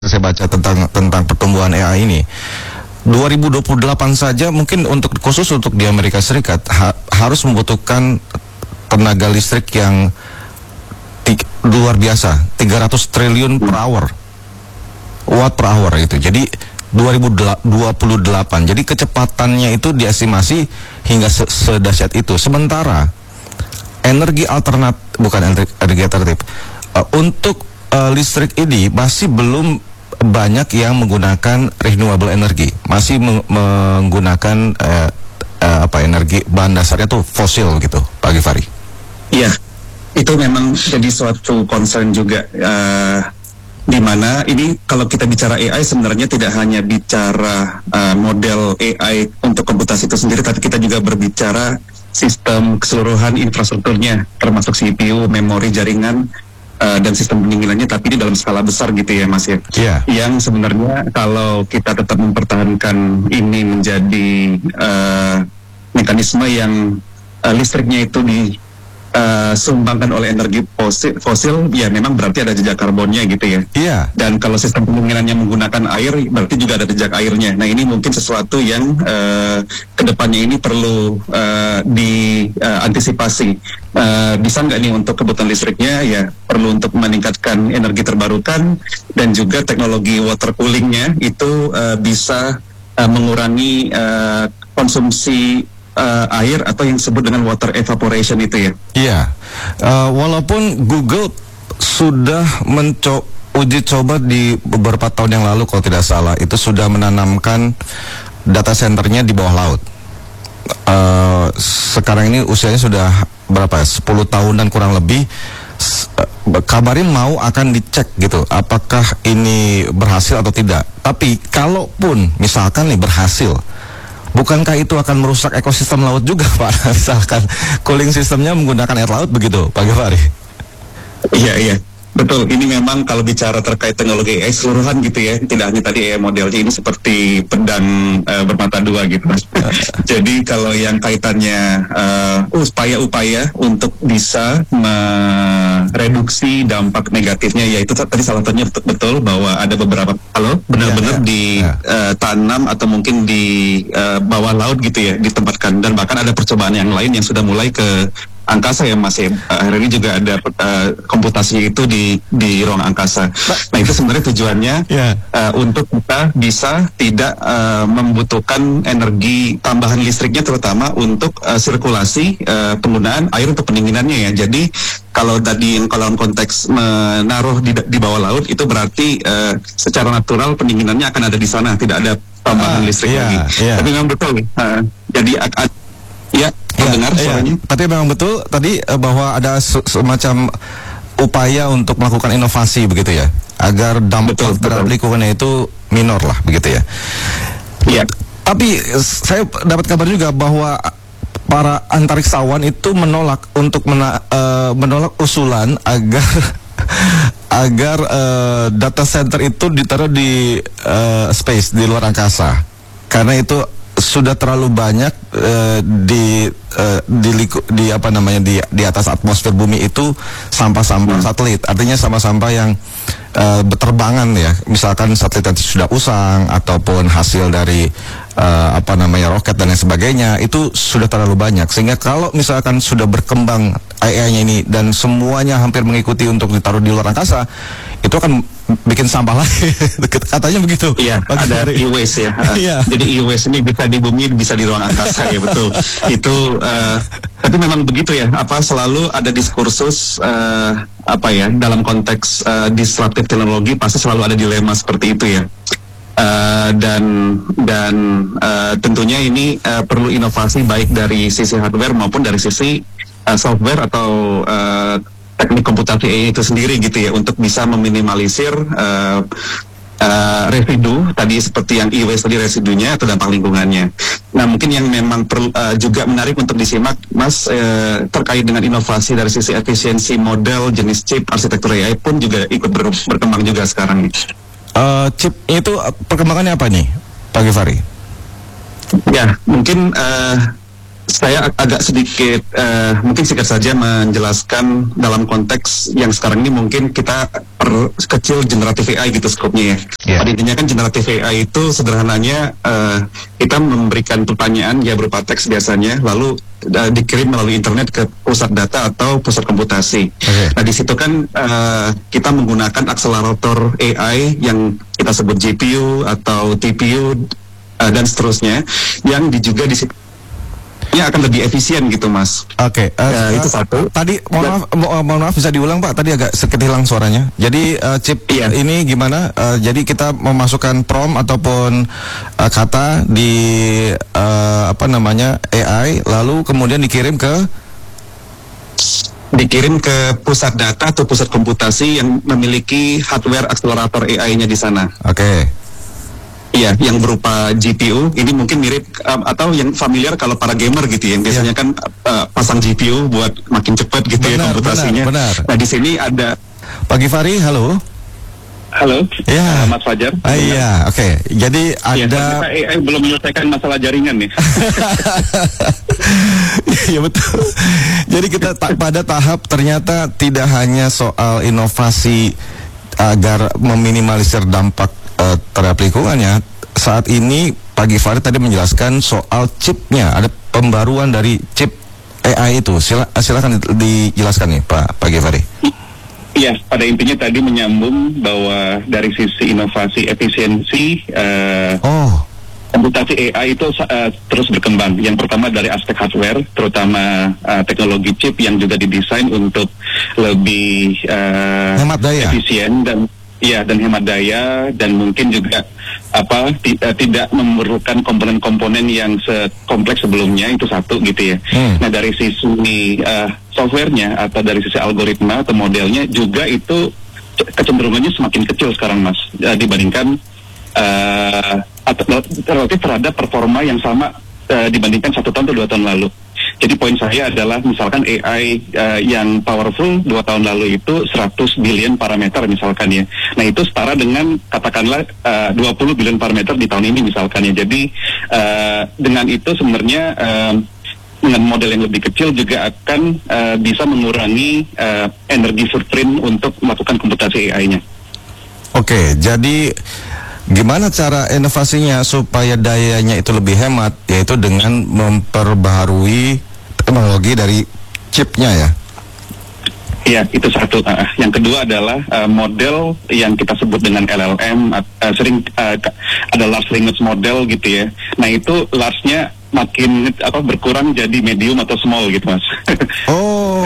saya baca tentang pertumbuhan AI ini. 2028 saja mungkin khusus untuk di Amerika Serikat harus membutuhkan tenaga listrik yang luar biasa, 300 triliun per hour, watt per hour itu. Jadi 2028. Jadi kecepatannya itu diestimasi hingga sedahsyat itu. Sementara energi alternatif untuk listrik ini masih belum banyak yang menggunakan renewable energy, masih menggunakan energi bahan dasarnya tuh fosil gitu, Pak Givari. Iya, itu memang jadi suatu concern juga, di mana ini kalau kita bicara AI sebenarnya tidak hanya bicara model AI untuk komputasi itu sendiri, tapi kita juga berbicara sistem keseluruhan infrastrukturnya, termasuk CPU, memori, jaringan, dan sistem pendinginannya, tapi ini dalam skala besar gitu ya Mas ya. Yeah. Yang sebenarnya kalau kita tetap mempertahankan ini menjadi mekanisme yang listriknya itu disumbangkan oleh energi fosil, ya memang berarti ada jejak karbonnya gitu ya. Yeah. Dan kalau sistem pendinginannya menggunakan air, berarti juga ada jejak airnya. Nah ini mungkin sesuatu yang kedepannya ini perlu diantisipasi. Bisa nggak nih untuk kebutuhan listriknya, ya perlu untuk meningkatkan energi terbarukan, dan juga teknologi water coolingnya itu bisa mengurangi konsumsi air atau yang disebut dengan water evaporation itu ya. Iya, walaupun Google sudah uji coba di beberapa tahun yang lalu kalau tidak salah, itu sudah menanamkan data centernya di bawah laut. Sekarang ini usianya sudah berapa ya, 10 tahunan kurang lebih. Kabarin akan dicek gitu, apakah ini berhasil atau tidak. Tapi kalaupun misalkan nih berhasil, bukankah itu akan merusak ekosistem laut juga, Pak? Misalkan cooling sistemnya menggunakan air laut begitu, Pak Givari? Iya, betul. Ini memang kalau bicara terkait teknologi AI keseluruhan gitu ya, tidak hanya tadi AI modelnya, ini seperti pedang bermata dua gitu. Jadi kalau yang kaitannya upaya-upaya untuk bisa mereduksi dampak negatifnya, yaitu tadi salah satunya betul bahwa ada beberapa benar-benar ditanam atau mungkin di bawah laut gitu ya, ditempatkan, dan bahkan ada percobaan yang lain yang sudah mulai ke angkasa ya Mas ya. Hari ini juga ada komputasi itu di ruang angkasa. Nah itu sebenarnya tujuannya untuk kita bisa tidak membutuhkan energi tambahan listriknya, terutama untuk sirkulasi penggunaan air untuk pendinginannya ya. Jadi kalau tadi kalau konteks menaruh di bawah laut, itu berarti secara natural pendinginannya akan ada di sana, tidak ada tambahan listrik lagi. Tapi memang betul. Jadi dengar suaranya. Tapi memang betul tadi bahwa ada semacam upaya untuk melakukan inovasi begitu ya, agar dampak terhadap lingkungannya itu minor lah begitu ya. Iya. Tapi saya dapat kabar juga bahwa para antariksawan itu menolak usulan agar data center itu ditaruh di space, di luar angkasa, karena itu sudah terlalu banyak di atas atmosfer bumi itu sampah-sampah satelit, artinya sampah-sampah yang berterbangan ya, misalkan satelit yang sudah usang ataupun hasil dari roket dan lain sebagainya, itu sudah terlalu banyak, sehingga kalau misalkan sudah berkembang AI-nya ini dan semuanya hampir mengikuti untuk ditaruh di luar angkasa, itu akan bikin sampah lagi. Katanya begitu. Iya, ada e-waste ya. Jadi e-waste ini bisa di bumi, bisa di ruang angkasa ya, betul. Itu tapi memang begitu ya, selalu ada diskursus dalam konteks disruptive teknologi pasti selalu ada dilema seperti itu ya. Dan tentunya ini perlu inovasi baik dari sisi hardware maupun dari sisi software atau teknik komputasi AI itu sendiri gitu ya, untuk bisa meminimalisir residu tadi, seperti yang e-waste tadi, residunya atau dampak lingkungannya. Nah mungkin yang memang juga menarik untuk disimak Mas, terkait dengan inovasi dari sisi efisiensi model, jenis chip, arsitektur AI pun juga ikut berkembang juga sekarang. Chip itu perkembangannya apa nih, Pak Givari? Ya mungkin Saya agak sedikit mungkin singkat saja menjelaskan dalam konteks yang sekarang ini mungkin kita perkecil generatif AI gitu skopnya ya. Yeah. Pada intinya kan generatif AI itu sederhananya kita memberikan pertanyaan ya berupa teks biasanya, lalu dikirim melalui internet ke pusat data atau pusat komputasi. Okay. Nah di situ kan kita menggunakan akselerator AI yang kita sebut GPU atau TPU dan seterusnya, yang juga di situ ya akan lebih efisien gitu Mas. Oke, itu satu. Tadi mohon maaf bisa diulang Pak, tadi agak sedikit hilang suaranya. Jadi chip ini gimana? Jadi kita memasukkan prompt ataupun kata di AI, lalu kemudian dikirim ke pusat data atau pusat komputasi yang memiliki hardware akselerator AI-nya di sana. Oke. Iya, yang berupa GPU. Ini mungkin mirip atau yang familiar kalau para gamer gitu ya. Yang biasanya kan pasang GPU buat makin cepat gitu ya komputasinya. Benar. Nah di sini ada Pak Givari, halo. Halo, Ya. Mas Fajar. Iya, oke. Jadi ada AI belum menyelesaikan masalah jaringan nih. Iya betul. Jadi kita pada tahap ternyata tidak hanya soal inovasi agar meminimalisir dampak terhadap lingkungannya. Saat ini Pak Givari tadi menjelaskan soal chipnya, ada pembaruan dari chip AI itu. Silakan dijelaskan nih Pak Givari. Iya, pada intinya tadi menyambung bahwa dari sisi inovasi efisiensi komputasi AI itu terus berkembang. Yang pertama dari aspek hardware, terutama teknologi chip yang juga didesain untuk lebih hemat daya, efisien dan hemat daya, dan mungkin juga tidak memerlukan komponen-komponen yang sekompleks sebelumnya, itu satu gitu ya. Nah dari sisi softwarenya atau dari sisi algoritma atau modelnya juga itu kecenderungannya semakin kecil sekarang Mas, dibandingkan relatif terhadap performa yang sama dibandingkan 1 tahun atau 2 tahun lalu. Jadi poin saya adalah misalkan AI yang powerful 2 tahun lalu itu 100 billion parameter misalkan ya. Nah itu setara dengan katakanlah 20 billion parameter di tahun ini misalkan ya. Jadi dengan itu sebenarnya dengan model yang lebih kecil juga akan bisa mengurangi energi footprint untuk melakukan komputasi AI-nya. Oke, jadi gimana cara inovasinya supaya dayanya itu lebih hemat, yaitu dengan memperbaharui teknologi dari chipnya ya? Iya, itu satu. Yang kedua adalah model yang kita sebut dengan LLM, sering ada large language model gitu ya. Nah itu large-nya makin berkurang jadi medium atau small gitu Mas. Oh,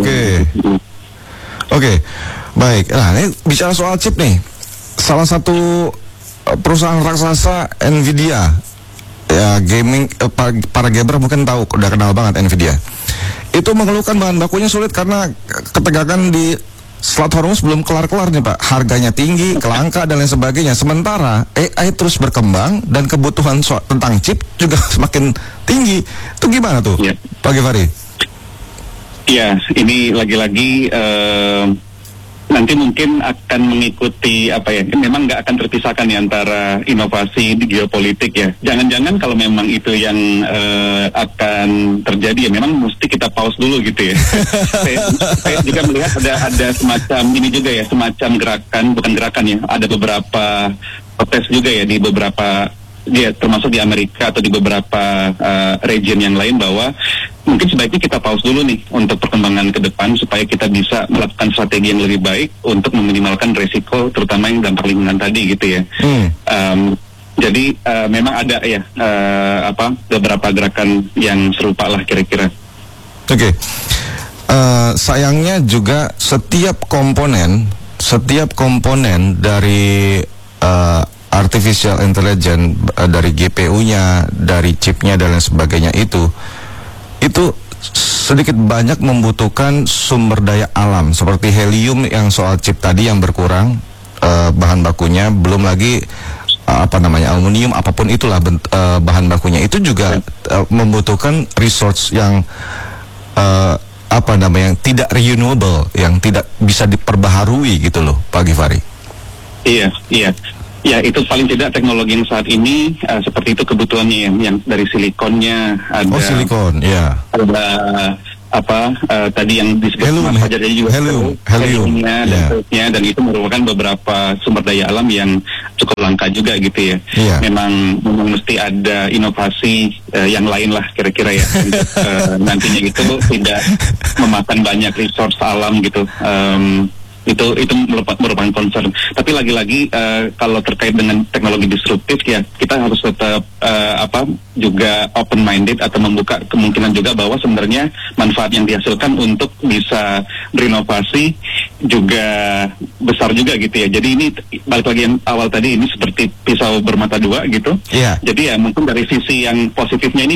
oke. Baik. Nah ini bicara soal chip nih, salah satu perusahaan raksasa Nvidia ya, gaming para gamer mungkin tahu, udah kenal banget Nvidia. Itu mengeluhkan bahan bakunya sulit karena ketegangan di Selat Hormuz belum kelar-kelar nih Pak. Harganya tinggi, kelangka dan lain sebagainya. Sementara AI terus berkembang dan kebutuhan tentang chip juga semakin tinggi. Itu gimana tuh, Pak Givari? Iya, ini lagi-lagi nanti mungkin akan mengikuti memang nggak akan terpisahkan ya antara inovasi di geopolitik ya. Jangan-jangan kalau memang itu yang akan terjadi ya memang mesti kita pause dulu gitu ya. saya juga melihat ada semacam ini juga ya, semacam bukan gerakan ya, ada beberapa protes juga ya di beberapa termasuk di Amerika atau di beberapa region yang lain, bahwa mungkin sebaiknya kita pause dulu nih untuk perkembangan ke depan supaya kita bisa melakukan strategi yang lebih baik untuk meminimalkan resiko, terutama yang dampak lingkungan tadi gitu ya. Jadi memang ada ya beberapa gerakan yang serupa lah kira-kira. Oke. Sayangnya juga setiap komponen dari artificial intelligence, dari GPU-nya, dari chipnya dan lain sebagainya itu sedikit banyak membutuhkan sumber daya alam seperti helium yang soal chip tadi yang berkurang bahan bakunya, belum lagi aluminium, apapun itulah bahan bakunya itu juga membutuhkan resource yang yang tidak renewable, yang tidak bisa diperbaharui gitu loh Pak Givari. Iya. Ya, itu paling tidak teknologi yang saat ini seperti itu kebutuhannya yang dari silikonnya ada. Oh, silikon, ya. Ada tadi yang disebut Mas Fajar juga heliumnya dan seterusnya, dan itu merupakan beberapa sumber daya alam yang cukup langka juga gitu ya. Memang mesti ada inovasi yang lain lah kira-kira ya untuk nantinya itu tidak memakan banyak resource alam gitu. Itu merupakan concern. Tapi lagi-lagi kalau terkait dengan teknologi disruptif ya kita harus tetap juga open minded atau membuka kemungkinan juga bahwa sebenarnya manfaat yang dihasilkan untuk bisa berinovasi juga besar juga gitu ya. Jadi ini balik lagi yang awal tadi, ini seperti pisau bermata dua gitu. Jadi ya mungkin dari sisi yang positifnya ini